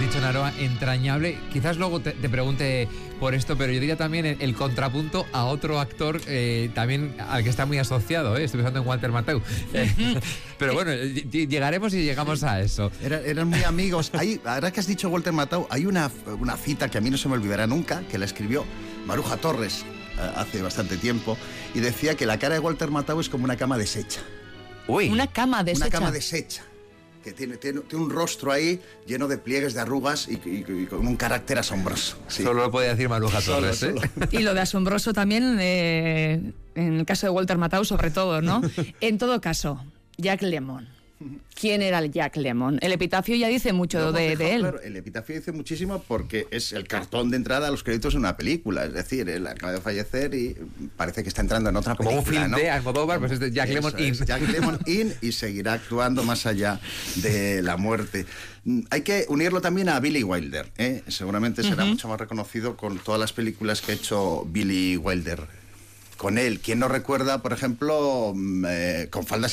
dicho, Naroa, entrañable. Quizás luego te pregunte por esto, pero yo diría también el contrapunto a otro actor también al que está muy asociado, estoy pensando en Walter Matthau. Pero bueno, llegaremos y llegamos a eso. Eran muy amigos. Ahora que has dicho Walter Matthau, hay una cita que a mí no se me olvidará nunca, que la escribió Maruja Torres hace bastante tiempo, y decía que la cara de Walter Matthau es como una cama deshecha. Uy. Una cama deshecha. Una cama deshecha. Que tiene un rostro ahí lleno de pliegues, de arrugas y con un carácter asombroso. Sí. Solo lo podía decir Maruja Torres. Solo. Y lo de asombroso también, en el caso de Walter Matthau, sobre todo, ¿no? En todo caso, Jack Lemmon. ¿Quién era el Jack Lemmon? El epitafio ya dice mucho de él. Claro, el epitafio dice muchísimo porque es el cartón de entrada a los créditos de una película. Es decir, él acaba de fallecer y parece que está entrando en otra película. Como un film, ¿no? de Almodóvar, pues es de Jack Lemmon In. Jack Lemmon In, y seguirá actuando más allá de la muerte. Hay que unirlo también a Billy Wilder, ¿eh? Seguramente será mucho más reconocido con todas las películas que ha hecho Billy Wilder. Con él, ¿quién no recuerda, por ejemplo, Con faldas